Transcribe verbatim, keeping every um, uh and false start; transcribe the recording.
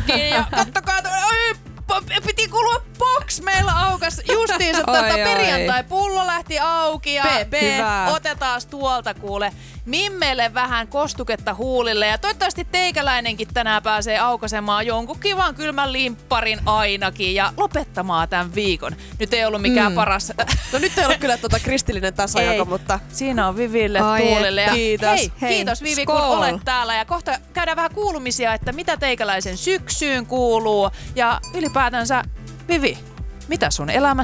Niin, ja kattokaa, oi, piti kulua box, meillä aukas justiinsa tota perjantai-pullo lähti auki ja Pep, hyvä. otetaan tuolta kuule Mimmelle vähän kostuketta huulille ja toivottavasti teikäläinenkin tänään pääsee aukaisemaan jonkun kivan kylmän limpparin ainakin ja lopettamaan tämän viikon. Nyt ei ollut mikään mm. paras. No nyt ei ollut kyllä tuota kristillinen tasajako, mutta siinä on Viville tuulille. Ja kiitos. Hei, hei, kiitos Vivi, skol. kun olet täällä ja kohta käydään vähän kuulumisia, että mitä teikäläisen syksyyn kuuluu ja ylipäätänsä Vivi, mitä sun elämässä